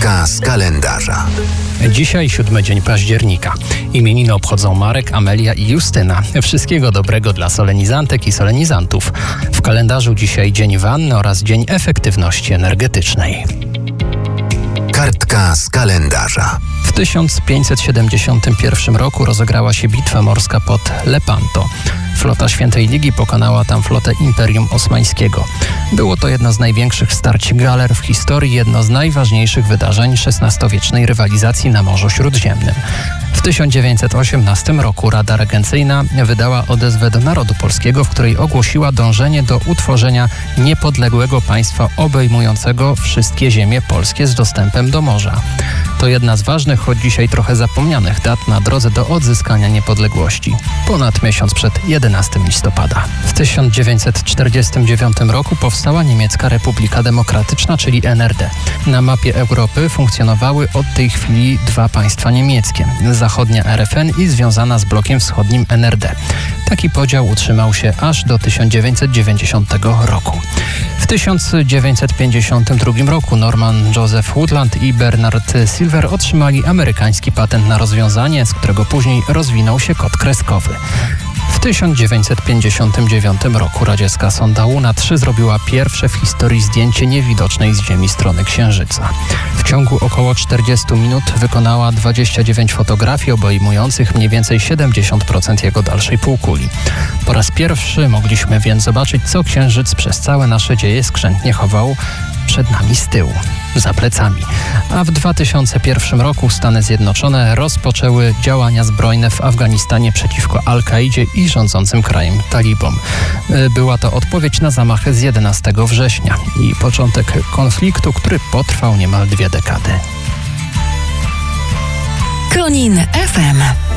Kartka z kalendarza. Dzisiaj 7 dzień października. Imieniny obchodzą Marek, Amelia i Justyna. Wszystkiego dobrego dla solenizantek i solenizantów. W kalendarzu dzisiaj Dzień Wanny oraz Dzień Efektywności Energetycznej. Kartka z kalendarza. W 1571 roku rozegrała się bitwa morska pod Lepanto. Flota Świętej Ligi pokonała tam flotę Imperium Osmańskiego. Było to jedno z największych starć galer w historii, jedno z najważniejszych wydarzeń XVI-wiecznej rywalizacji na Morzu Śródziemnym. W 1918 roku Rada Regencyjna wydała odezwę do narodu polskiego, w której ogłosiła dążenie do utworzenia niepodległego państwa obejmującego wszystkie ziemie polskie z dostępem do morza. To jedna z ważnych, choć dzisiaj trochę zapomnianych dat na drodze do odzyskania niepodległości. Ponad miesiąc przed 11 listopada. W 1949 roku powstała Niemiecka Republika Demokratyczna, czyli NRD. Na mapie Europy funkcjonowały od tej chwili dwa państwa niemieckie. Zachodnia RFN i związana z blokiem wschodnim NRD. Taki podział utrzymał się aż do 1990 roku. W 1952 roku Norman Joseph Woodland i Bernard Silver otrzymali amerykański patent na rozwiązanie, z którego później rozwinął się kod kreskowy. W 1959 roku radziecka sonda Luna 3 zrobiła pierwsze w historii zdjęcie niewidocznej z Ziemi strony Księżyca. W ciągu około 40 minut wykonała 29 fotografii obejmujących mniej więcej 70% jego dalszej półkuli. Po raz pierwszy mogliśmy więc zobaczyć, co Księżyc przez całe nasze dzieje skrzętnie chował przed nami z tyłu, za plecami. A w 2001 roku Stany Zjednoczone rozpoczęły działania zbrojne w Afganistanie przeciwko Al-Kaidzie i rządzącym krajem talibom. Była to odpowiedź na zamachy z 11 września i początek konfliktu, który potrwał niemal 2 dekady. Konin FM.